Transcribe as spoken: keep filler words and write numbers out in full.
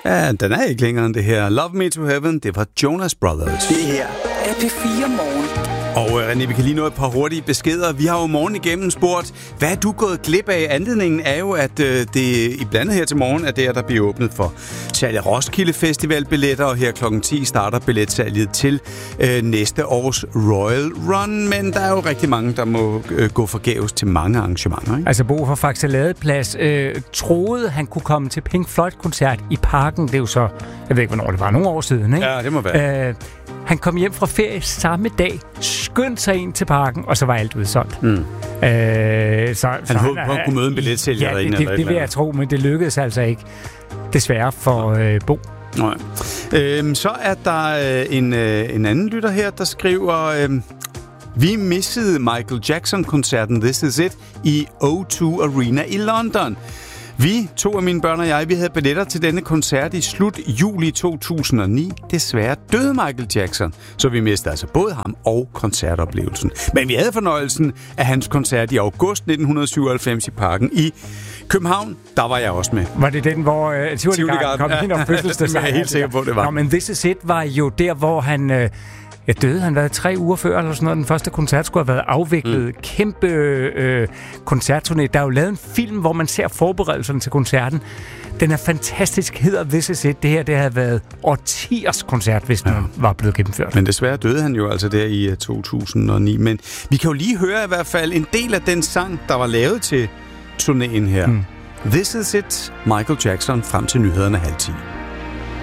Ja, den er ikke længere end det her. Love Me to Heaven, det var Jonas Brothers. Det her er P fire Morgen. Og uh, René, vi kan lige nå et par hurtige beskeder. Vi har jo morgen igennem spurgt, hvad er du gået glip af? Anledningen er jo, at uh, det i blandet her til morgen er der, der bliver åbnet for salg af Roskilde Festival-billetter, og her klokken ti starter billetsalget til uh, næste års Royal Run. Men der er jo rigtig mange, der må uh, gå forgæves til mange arrangementer, ikke? Altså Bo fra Faxe Ladeplads øh, troede, han kunne komme til Pink Floyd-koncert i Parken. Det er jo så, jeg ved ikke, hvornår det var, nogle år siden, ikke? Ja, det må være. Øh, Han kom hjem fra ferie samme dag, skyndte sig ind til Parken, og så var alt udsolgt. Mm. Øh, så, han så håbede, han kunne møde en billetsælger ja, derinde. det, det, det vil jeg tro, men det lykkedes altså ikke. Desværre for øh, Bo. Nej. Øhm, så er der øh, en, øh, en anden lytter her, der skriver... Øh, vi missede Michael Jackson-koncerten This Is It i O to Arena i London. Vi, to af mine børn og jeg, vi havde billetter til denne koncert i slut juli to tusind og ni. Desværre døde Michael Jackson, så vi mistede altså både ham og koncertoplevelsen. Men vi havde fornøjelsen af hans koncert i august nitten syvoghalvfems i Parken i København. Der var jeg også med. Var det den, hvor uh, Tivoli Garden kom ind og fødselsdag? Det er jeg helt sikker på, det var. Nå, men This Is It var jo der, hvor han... Uh, Ja, døde han været tre uger før, eller sådan noget. Den første koncert skulle have været afviklet. Mm. Kæmpe øh, koncertturné. Der er jo lavet en film, hvor man ser forberedelserne til koncerten. Den er fantastisk, hedder This Is It. Det her, det havde været årtiers koncert, hvis den ja. var blevet gennemført. Men desværre døde han jo altså der i to tusind og ni. Men vi kan jo lige høre i hvert fald en del af den sang, der var lavet til turnéen her. Mm. This Is It, Michael Jackson, frem til nyhederne halv ti.